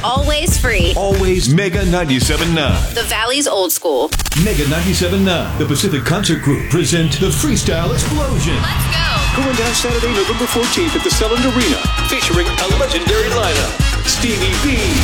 always free. Always Mega 97.9. The Valley's old school. Mega 97.9. The Pacific Concert Group present the Freestyle Explosion. Let's go. Going down Saturday, November 14th at the Selland Arena, featuring a legendary lineup. Stevie B,